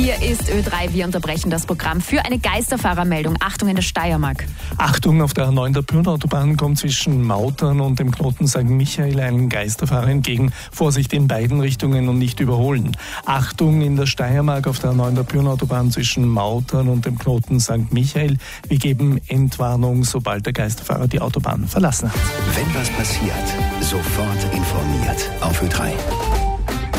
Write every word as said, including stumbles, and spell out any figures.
Hier ist Ö drei. Wir unterbrechen das Programm für eine Geisterfahrermeldung. Achtung in der Steiermark. Achtung, auf der A neun der Pyrnautobahn kommt zwischen Mautern und dem Knoten Sankt Michael ein Geisterfahrer entgegen. Vorsicht in beiden Richtungen und nicht überholen. Achtung in der Steiermark auf der A neun der Pyrnautobahn zwischen Mautern und dem Knoten Sankt Michael. Wir geben Entwarnung, sobald der Geisterfahrer die Autobahn verlassen hat. Wenn was passiert, sofort informiert auf Ö drei.